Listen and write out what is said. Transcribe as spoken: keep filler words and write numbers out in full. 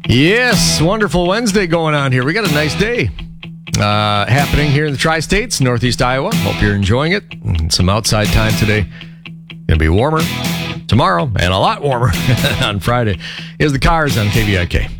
Yes, wonderful Wednesday going on here. We got a nice day uh, happening here in the Tri-States, Northeast Iowa. Hope you're enjoying it. Some outside time today. Going to be warmer tomorrow and a lot warmer on Friday. Is the Cars on K V I K.